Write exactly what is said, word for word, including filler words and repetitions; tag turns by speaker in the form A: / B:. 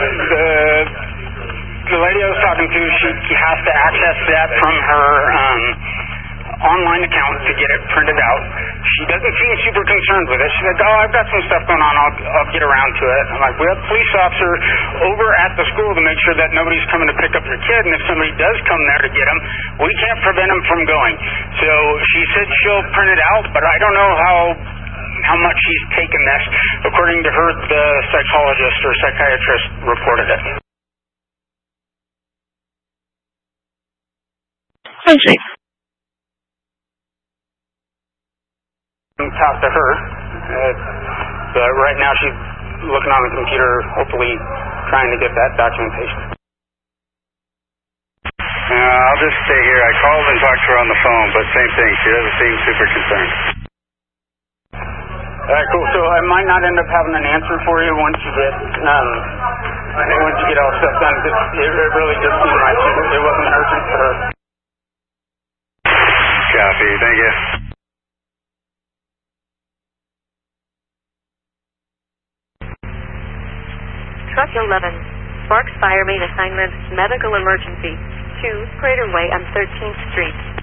A: the, the lady I was talking to, she has to access that from her um, online account to get it printed out. She doesn't seem super concerned with it. She's like, oh, I've got some stuff going on. I'll, I'll get around to it. I'm like, we have a police officer over at the school to make sure that nobody's coming to pick up your kid, and if somebody does come there to get him, we can't prevent him from going. So she said she'll print it out, but I don't know how how much she's taken this. According to her, the psychologist or psychiatrist reported it.
B: I see.
A: Talk to her, uh, but right now she's looking on the computer, hopefully trying to get that documentation.
C: Uh, I'll just stay here. I called and talked to her on the phone, but same thing. She doesn't seem super concerned.
A: All right, cool. So I might not end up having an answer for you once you get um, once you get all stuff done. It, it really just seemed like it wasn't urgent for her.
C: Copy. Thank you.
D: Truck eleven, Sparks Fire Main Assignment, Medical Emergency, two Crater Way on thirteenth Street.